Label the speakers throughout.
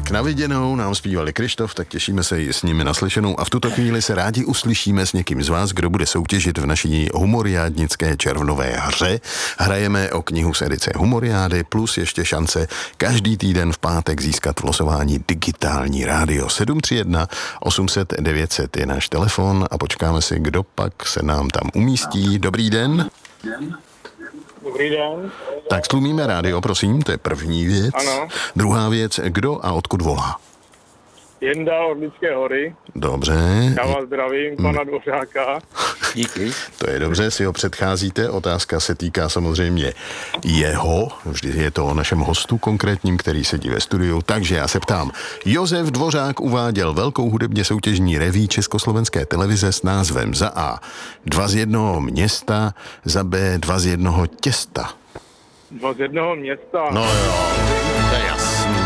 Speaker 1: Tak na viděnou nám zpívali Kryštof, tak těšíme se i s nimi naslyšenou a v tuto chvíli se rádi uslyšíme s někým z vás, kdo bude soutěžit v naší humoriádnické červnové hře. Hrajeme o knihu z edice Humoriády plus ještě šance každý týden v pátek získat v losování digitální rádio. 731 800 900 je náš telefon a počkáme si, kdo pak se nám tam umístí. Dobrý den.
Speaker 2: Dobrý den.
Speaker 1: Tak stlumíme rádio, prosím, to je první věc.
Speaker 2: Ano.
Speaker 1: Druhá věc, kdo a odkud volá?
Speaker 2: Jenda Orlické hory.
Speaker 1: Dobře.
Speaker 2: Já vás zdravím, pana Dvořáka.
Speaker 3: Díky.
Speaker 1: To je dobře, si ho předcházíte. Otázka se týká samozřejmě jeho, vždy je to o našem hostu konkrétním, který sedí ve studiu, takže já se ptám. Josef Dvořák uváděl velkou hudebně soutěžní reví Československé televize s názvem za A 2 z jednoho města, za B 2 z jednoho těsta.
Speaker 2: 2 z jednoho města.
Speaker 1: No jo, to je jasný.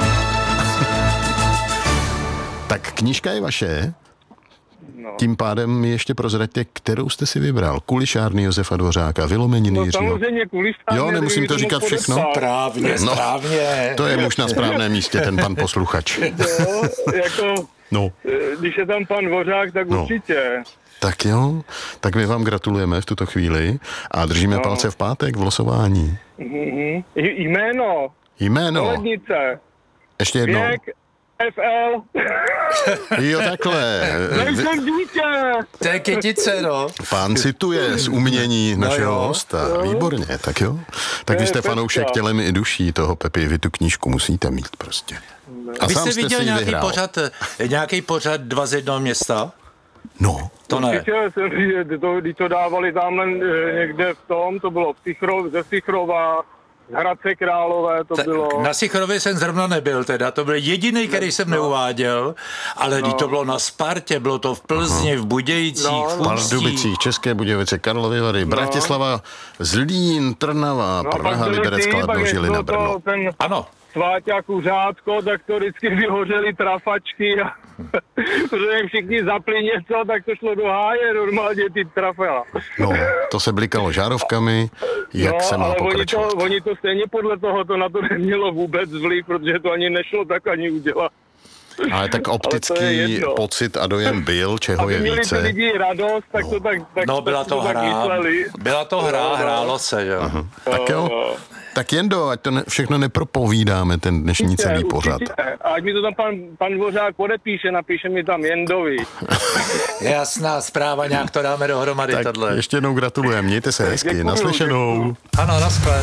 Speaker 1: Tak knížka je vaše,
Speaker 2: No.
Speaker 1: tím pádem mi ještě prozraďte, kterou jste si vybral. Kulišárny Josefa Dvořáka, Vylomeniny
Speaker 2: No
Speaker 1: Jiřího.
Speaker 2: samozřejmě kulišárny.
Speaker 1: Jo, nemusím to říkat všechno.
Speaker 3: Správně.
Speaker 1: To je muž na správném místě, ten pan posluchač.
Speaker 2: Jo, jako,
Speaker 1: No.
Speaker 2: když je tam pan Dvořák, tak
Speaker 1: No.
Speaker 2: určitě.
Speaker 1: Tak jo, tak my vám gratulujeme v tuto chvíli a držíme palce v pátek v losování.
Speaker 2: Mhm. Jméno.
Speaker 1: Jméno.
Speaker 2: Kolednice.
Speaker 1: Ještě jednou.
Speaker 2: Věk. FL.
Speaker 1: Jo, takhle.
Speaker 2: Nejsem dítě.
Speaker 3: To je kytice, no.
Speaker 1: Pán cituje z umění našeho
Speaker 3: jo.
Speaker 1: hosta. Výborně, tak jo. Tak vy jste fanoušek tělem i duší toho Pepi, vy tu knížku musíte mít prostě. A
Speaker 3: Vy
Speaker 1: sám
Speaker 3: jste
Speaker 1: jste
Speaker 3: viděl
Speaker 1: si ji
Speaker 3: nějaký
Speaker 1: vyhrál.
Speaker 3: pořad 2 z jednoho města?
Speaker 1: No.
Speaker 3: To ne.
Speaker 2: Viděl jsem, když to dávali tamhle někde v tom, to bylo ze Sichrova, z Hradce Králové, to bylo.
Speaker 3: Na Sichrově jsem zrovna nebyl teda, to byl jediný, který jsem neuváděl, ale když to bylo na Spartě, bylo to v Plzni, v Budějcích, v Ústí.
Speaker 1: Pardubicích, České Budějovice, Karlovy Vary, Bratislava, Zlín, Trnava, Praha, Liberec, Kladno, Žilina, Brno.
Speaker 3: Ano.
Speaker 2: Sváťa Kuřátko, tak to vždycky vyhořely trafačky a protože všichni zapli něco, tak to šlo do háje normálně ty trafela.
Speaker 1: No, to se blikalo žárovkami, jak se má
Speaker 2: ale
Speaker 1: pokračovat.
Speaker 2: oni to stejně podle toho to na to nemělo vůbec vliv, protože to ani nešlo tak ani udělat.
Speaker 1: Ale tak optický pocit a dojem byl, čeho
Speaker 2: aby
Speaker 1: je
Speaker 2: měli
Speaker 1: více.
Speaker 2: ty lidi radost, tak to tak
Speaker 3: No, byla to hra. Byla to hra, hrálo se, jo.
Speaker 1: Aha. Tak jo. Tak Jendo, ať to všechno nepropovídáme, ten dnešní celý pořad.
Speaker 2: Ať mi to tam pan Dvořák podepíše, napíše mi tam Jendovi.
Speaker 3: Jasná zpráva, nějak to dáme dohromady
Speaker 1: Tak
Speaker 3: tohle.
Speaker 1: ještě jednou gratulujeme, mějte se hezky,
Speaker 2: Děkuju,
Speaker 1: naslyšenou.
Speaker 3: Ano, naschle.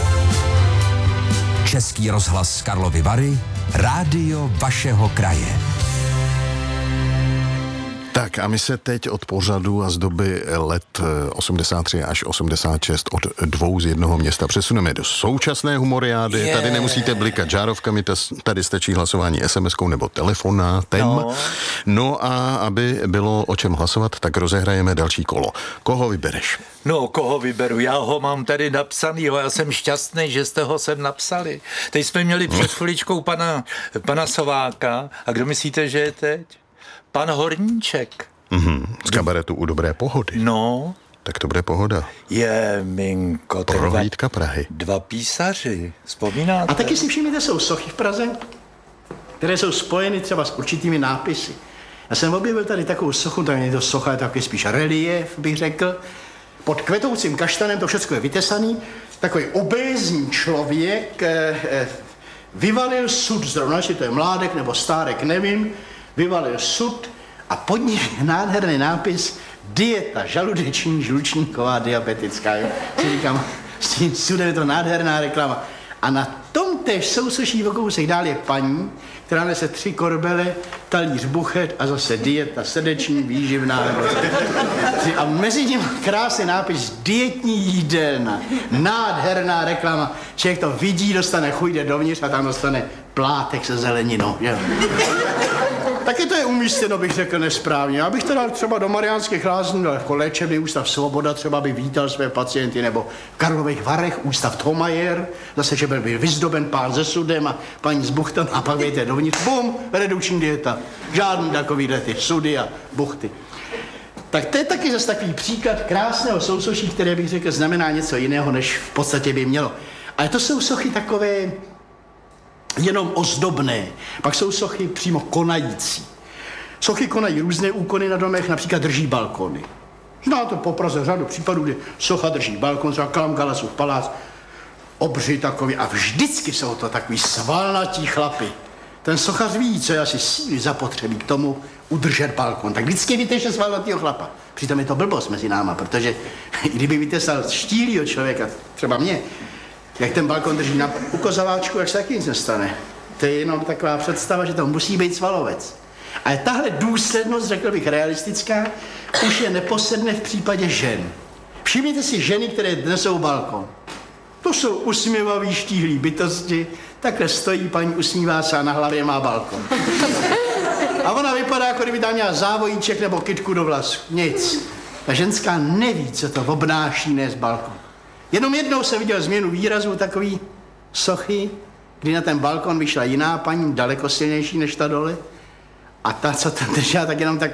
Speaker 4: Český rozhlas Karlovy Vary, rádio vašeho kraje.
Speaker 1: Tak a my se teď od pořadu a z doby let 83 až 86 od 2 z jednoho města přesuneme do současné humoriády. Tady nemusíte blikat žárovkami, tady stačí hlasování SMS-kou nebo telefonátem. No a aby bylo o čem hlasovat, tak rozehrajeme další kolo. Koho vybereš?
Speaker 3: No, koho vyberu? Já ho mám tady napsanýho, já jsem šťastný, že jste ho sem napsali. Teď jsme měli před chviličkou pana Sováka. A kdo myslíte, že je teď? Pan Horníček.
Speaker 1: Z kabaretu U dobré pohody.
Speaker 3: No.
Speaker 1: Tak to bude pohoda.
Speaker 3: Je, Minko.
Speaker 1: Prohlídka Prahy.
Speaker 3: 2 písaři. Vzpomínáte?
Speaker 5: A taky si všimněte, jsou sochy v Praze, které jsou spojeny třeba s určitými nápisy. Já jsem objevil tady takovou sochu, tak je to socha, je takový spíš relief, bych řekl. Pod kvetoucím kaštanem to všechno je vytesaný. Takový obézní člověk vyvalil sud zrovna, jestli to je mládek nebo stárek, nevím. Vyvalil sud a pod ním je nádherný nápis dieta žaludeční, žlučníková, diabetická. Jo? Si říkám, s tím sudem je to nádherná reklama. A na tom též sousoší o kousek dál je paní, která nese 3 korbele, talíř buchet a zase dieta srdeční, výživná. A mezi tím krásný nápis dietní jídelna, nádherná reklama. Člověk to vidí, dostane chuť, jde dovnitř a tam dostane plátek se zeleninou. Jo. Taky to je umístěno, bych řekl, nesprávně. Já bych to dal třeba do Mariánských Lázní, jako léčebný ústav Svoboda, třeba by vítal své pacienty, nebo v Karlových Varech ústav Thomayer, zase, že byl vyzdoben pán se sudem a paní s buchtem a pak vejte dovnitř, bum, redukční dieta. Žádný takovýhle ty sudy a buchty. Tak to je taky zase takový příklad krásného sousoší, které bych řekl znamená něco jiného, než v podstatě by mělo. Ale to jsou sochy takové jenom ozdobné. Pak jsou sochy přímo konající. Sochy konají různé úkony na domech, například drží balkony. Znáte po Praze řadu případů, kdy socha drží balkon, třeba Kalamgalasův palác, obři takový, a vždycky jsou to takový svalnatí chlapy. Ten sochař ví, co je asi síly zapotřebí k tomu udržet balkon. Tak vždycky vyteže svalnatýho chlapa. Přitom je to blbost mezi náma, protože kdyby vytesal štílýho člověka, třeba mě, jak ten balkon drží na ukozováčku, jak se taky nic nestane. To je jenom taková představa, že to musí být svalovec. Ale tahle důslednost, řekl bych, realistická, už je neposedne v případě žen. Všimněte si ženy, které nesou balkon. To jsou usměvavý, štíhlý bytosti, takhle stojí, paní usmívá se a na hlavě má balkon. A ona vypadá, jako kdyby tam měla závojíček nebo kytku do vlasů. Nic. Ta ženská neví, co to obnáší nést balkon. Jenom jednou jsem viděl změnu výrazu takový sochy, kdy na ten balkon vyšla jiná paní, daleko silnější než ta dole. A ta, co tam držela, tak jenom tak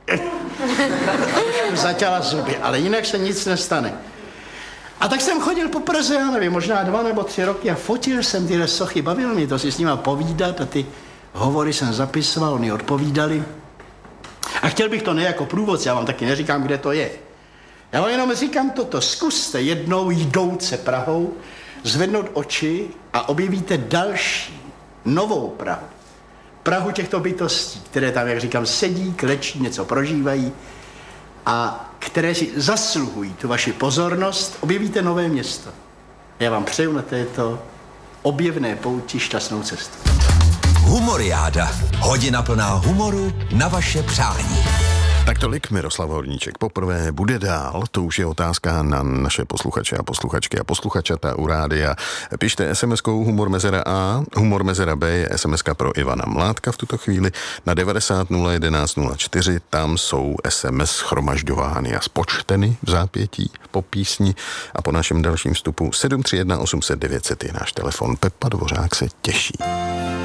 Speaker 5: zatěla zuby, ale jinak se nic nestane. A tak jsem chodil po Praze, já nevím, možná 2 nebo 3 roky a fotil jsem tyhle sochy, bavilo mě to si s nima povídat a ty hovory jsem zapisoval, oni odpovídali. A chtěl bych to ne jako průvodce, já vám taky neříkám, kde to je. Já vám jenom říkám toto, zkuste jednou jdouce Prahou zvednout oči a objevíte další, novou Prahu. Prahu těchto bytostí, které tam, jak říkám, sedí, klečí, něco prožívají a které si zasluhují tu vaši pozornost, objevíte nové město. Já vám přeju na této objevné pouti šťastnou cestu.
Speaker 4: Humoriáda. Hodina plná humoru na vaše přání.
Speaker 1: Tak tolik Miroslav Horníček. Poprvé bude dál, to už je otázka na naše posluchače a posluchačky a posluchačata u rádia. Pište SMS-kou Humor Mezera A, Humor Mezera B je SMS-ka pro Ivana Mládka v tuto chvíli na 90 011 04, tam jsou SMS shromažďovány a spočteny v zápětí po písni a po našem dalším vstupu 731 800 900 je náš telefon. Pepa Dvořák se těší.